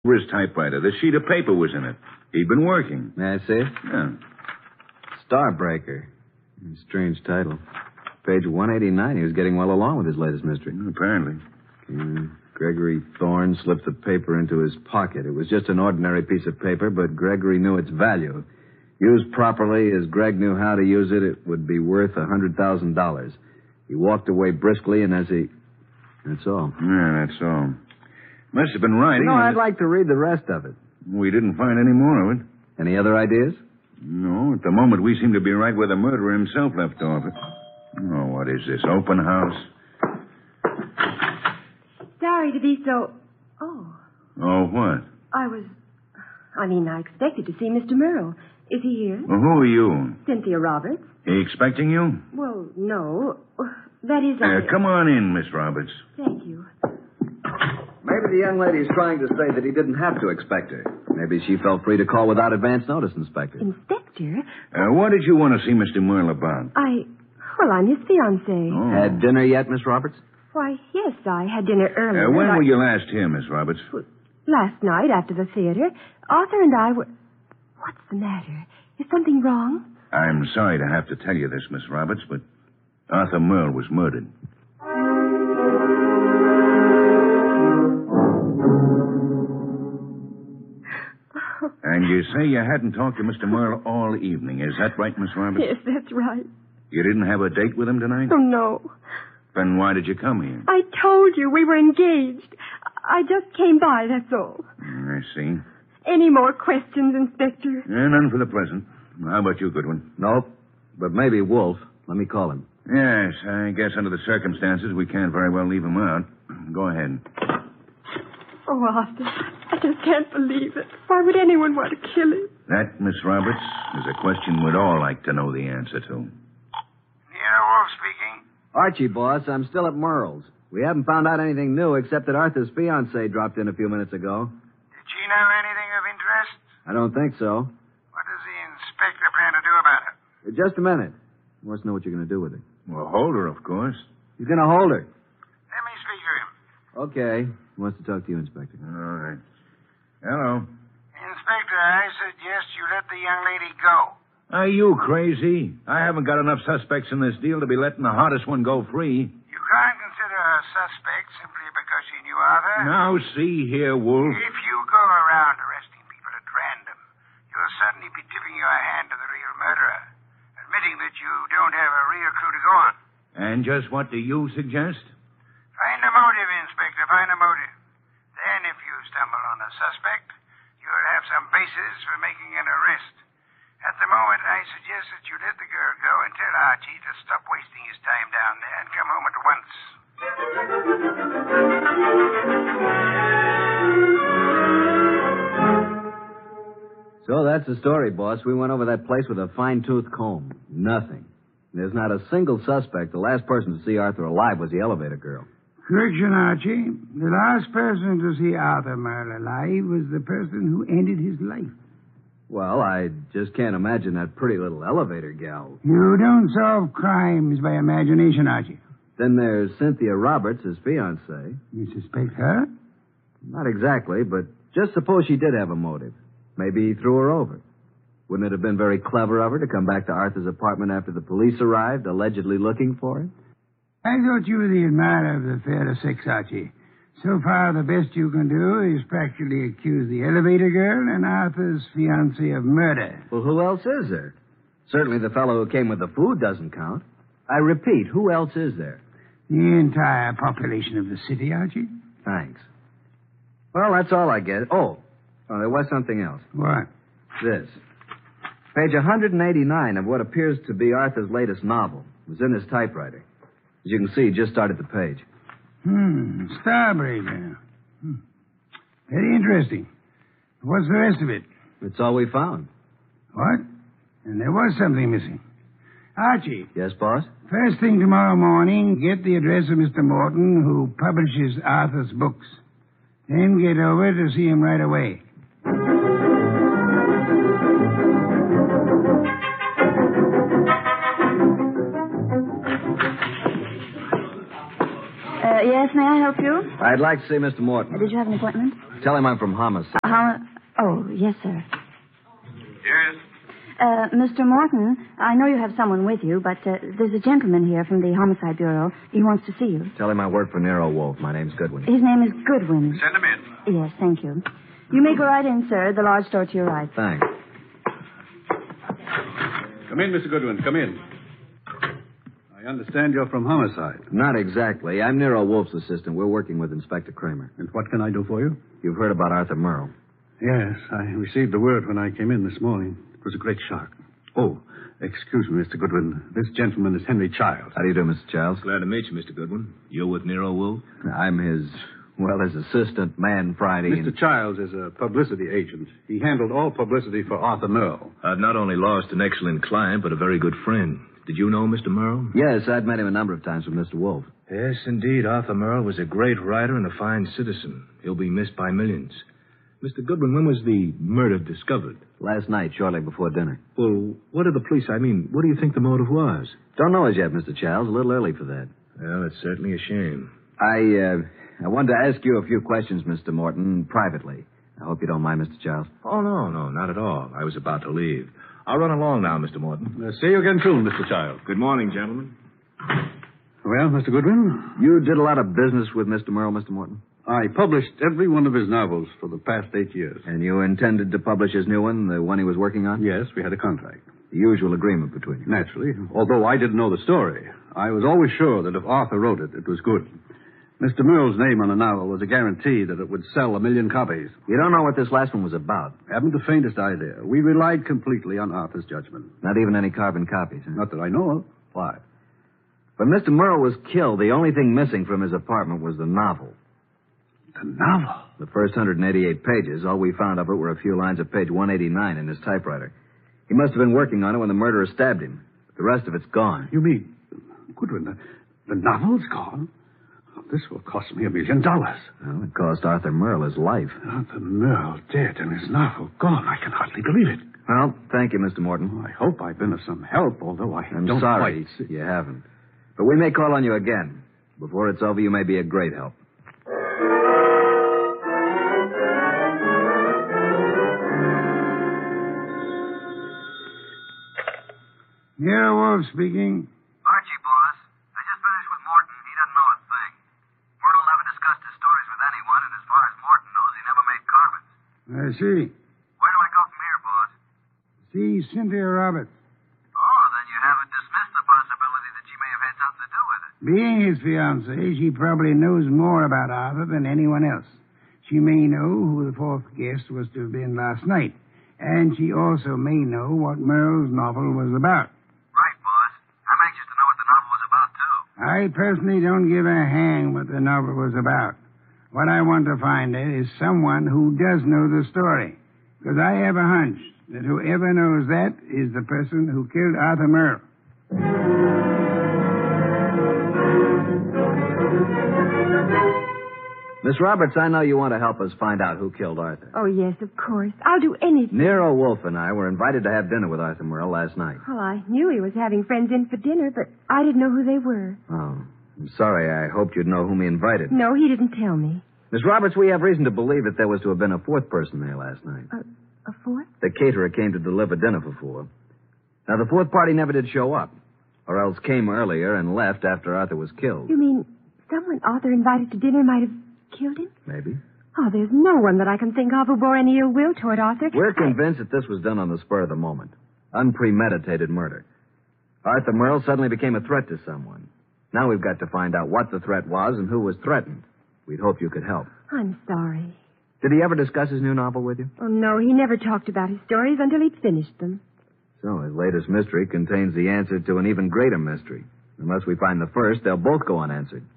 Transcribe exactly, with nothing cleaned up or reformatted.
his typewriter. The sheet of paper was in it. He'd been working. May I see it? Yeah. Starbreaker. Strange title. Page one eighty-nine. He was getting well along with his latest mystery. Apparently. Uh, Gregory Thorne slipped the paper into his pocket. It was just an ordinary piece of paper, but Gregory knew its value. Used properly, as Greg knew how to use it, it would be worth a hundred thousand dollars. He walked away briskly, and as he... That's all. Yeah, that's all. Must have been writing. You know, I'd like to read the rest of it. We didn't find any more of it. Any other ideas? No, at the moment we seem to be right where the murderer himself left off. Oh, what is this, open house? Sorry to be so... Oh. Oh, what? I was... I mean, I expected to see Mister Merle. Is he here? Well, who are you? Cynthia Roberts. He expecting you? Well, no. That is... Uh, I... come on in, Miss Roberts. Thank you. Maybe the young lady's trying to say that he didn't have to expect her. Maybe she felt free to call without advance notice, Inspector. Inspector? Uh, what did you want to see Mister Merle about? I... Well, I'm his fiancée. Oh. Had dinner yet, Miss Roberts? Why, yes, I had dinner earlier. Uh, when I... were you last here, Miss Roberts? Last night, after the theater. Arthur and I were... What's the matter? Is something wrong? I'm sorry to have to tell you this, Miss Roberts, but Arthur Merle was murdered. And you say you hadn't talked to Mister Merle all evening. Is that right, Miss Roberts? Yes, that's right. You didn't have a date with him tonight? Oh, no. Then why did you come here? I told you we were engaged. I just came by, that's all. I see. Any more questions, Inspector? Yeah, none for the present. How about you, Goodwin? Nope. But maybe Wolf. Let me call him. Yes, I guess under the circumstances, we can't very well leave him out. Go ahead. Oh, Arthur, I just can't believe it. Why would anyone want to kill him? That, Miss Roberts, is a question we'd all like to know the answer to. Yeah, Wolf speaking. Archie, boss, I'm still at Merle's. We haven't found out anything new except that Arthur's fiancée dropped in a few minutes ago. Did she know anything of interest? I don't think so. What does the inspector plan to do about it? Just a minute. He wants to know what you're going to do with her. Well, hold her, of course. He's going to hold her. Let me speak to him. Okay. He wants to talk to you, Inspector. All right. Hello. Inspector, I suggest you let the young lady go. Are you crazy? I haven't got enough suspects in this deal to be letting the hottest one go free. You can't consider her a suspect simply because she knew Arthur. Now, see here, Wolf. If you go around arresting people at random, you'll certainly be tipping your hand to the real murderer, admitting that you don't have a real clue to go on. And just what do you suggest? Find a motive, Inspector, find a motive. Then, if you stumble on a suspect, you'll have some basis for making an arrest. At the moment, I suggest that you let the girl go and tell Archie to stop wasting his time down there and come home at once. So that's the story, boss. We went over that place with a fine-tooth comb. Nothing. There's not a single suspect. The last person to see Arthur alive was the elevator girl. Correction, Archie. The last person to see Arthur Merle alive was the person who ended his life. Well, I just can't imagine that pretty little elevator gal. You don't solve crimes by imagination, Archie. Then there's Cynthia Roberts, his fiancée. You suspect her? Not exactly, but just suppose she did have a motive. Maybe he threw her over. Wouldn't it have been very clever of her to come back to Arthur's apartment after the police arrived, allegedly looking for him? I thought you were the admirer of the fair sex, Archie. So far, the best you can do is practically accuse the elevator girl and Arthur's fiancé of murder. Well, who else is there? Certainly the fellow who came with the food doesn't count. I repeat, who else is there? The entire population of the city, Archie. Thanks. Well, that's all I get. Oh, oh there was something else. What? This. Page one eighty-nine of what appears to be Arthur's latest novel. It was in his typewriter. As you can see, he just started the page. Hmm, Starbreaker. Hmm. Very interesting. What's the rest of it? That's all we found. What? And there was something missing. Archie. Yes, boss? First thing tomorrow morning, get the address of Mister Morton, who publishes Arthur's books. Then get over to see him right away. Uh, yes, may I help you? I'd like to see Mister Morton. Did you have an appointment? Tell him I'm from homicide. How... Oh, yes, sir. Yes? Uh, Mister Morton, I know you have someone with you, but uh, there's a gentleman here from the Homicide Bureau. He wants to see you. Tell him I work for Nero Wolf. My name's Goodwin. His name is Goodwin. Send him in. Yes, thank you. You may go right in, sir. The large door to your right. Thanks. Come in, Mister Goodwin. Come in. I understand you're from homicide. Not exactly. I'm Nero Wolf's assistant. We're working with Inspector Kramer. And what can I do for you? You've heard about Arthur Merle. Yes, I received the word when I came in this morning. It was a great shock. Oh, excuse me, Mister Goodwin. This gentleman is Henry Childs. How do you do, Mister Childs? Glad to meet you, Mister Goodwin. You're with Nero Wolf? I'm his, well, his assistant, man Friday. Mister And... Childs is a publicity agent. He handled all publicity for Arthur Merle. I've not only lost an excellent client, but a very good friend. Did you know Mister Merle? Yes, I've met him a number of times with Mister Wolf. Yes, indeed. Arthur Merle was a great writer and a fine citizen. He'll be missed by millions. Mister Goodwin, when was the murder discovered? Last night, shortly before dinner. Well, what did the police, I mean, what do you think the motive was? Don't know as yet, Mister Childs. A little early for that. Well, it's certainly a shame. I, uh, I wanted to ask you a few questions, Mister Morton, privately. I hope you don't mind, Mister Childs. Oh, no, no, not at all. I was about to leave. I'll run along now, Mister Morton. Uh, see you again soon, Mister Childs. Good morning, gentlemen. Well, Mister Goodwin? You did a lot of business with Mister Merle, Mister Morton? I published every one of his novels for the past eight years. And you intended to publish his new one, the one he was working on? Yes, we had a contract. The usual agreement between you. Naturally. Although I didn't know the story, I was always sure that if Arthur wrote it, it was good. Mister Merle's name on the novel was a guarantee that it would sell a million copies. You don't know what this last one was about? Haven't the faintest idea. We relied completely on Arthur's judgment. Not even any carbon copies, huh? Not that I know of. Why? When Mister Merle was killed, the only thing missing from his apartment was the novel. The novel? The first one hundred eighty-eight pages, all we found of it were a few lines of page one eighty-nine in his typewriter. He must have been working on it when the murderer stabbed him. The rest of it's gone. You mean, Goodwin, the, the novel's gone? Oh, this will cost me a million dollars. Well, it cost Arthur Merle his life. Arthur Merle dead and his novel gone. I can hardly believe it. Well, thank you, Mister Morton. Oh, I hope I've been of some help, although I I'm don't sorry quite... you haven't. But we may call on you again. Before it's over, you may be a great help. Nero Wolf speaking. Archie, boss. I just finished with Morton. He doesn't know a thing. Merle never discussed his stories with anyone, and as far as Morton knows, he never made carbons. I see. Where do I go from here, boss? See Cynthia Roberts. Oh, then you haven't dismissed the possibility that she may have had something to do with it. Being his fiancée, she probably knows more about Arthur than anyone else. She may know who the fourth guest was to have been last night. And she also may know what Merle's novel was about. Right, boss. I'm anxious to know what the novel was about, too. I personally don't give a hang what the novel was about. What I want to find is someone who does know the story. Because I have a hunch that whoever knows that is the person who killed Arthur Merle. Miss Roberts, I know you want to help us find out who killed Arthur. Oh, yes, of course. I'll do anything. Nero Wolf and I were invited to have dinner with Arthur Merle last night. Well, I knew he was having friends in for dinner, but I didn't know who they were. Oh, I'm sorry. I hoped you'd know whom he invited. No, he didn't tell me. Miss Roberts, we have reason to believe that there was to have been a fourth person there last night. A, a fourth? The caterer came to deliver dinner for four. Now, the fourth party never did show up, or else came earlier and left after Arthur was killed. You mean someone Arthur invited to dinner might have killed him? Maybe. Oh, there's no one that I can think of who bore any ill will toward Arthur. We're I... convinced that this was done on the spur of the moment. Unpremeditated murder. Arthur Merle suddenly became a threat to someone. Now we've got to find out what the threat was and who was threatened. We'd hope you could help. I'm sorry. Did he ever discuss his new novel with you? Oh, no, he never talked about his stories until he'd finished them. So his latest mystery contains the answer to an even greater mystery. Unless we find the first, they'll both go unanswered.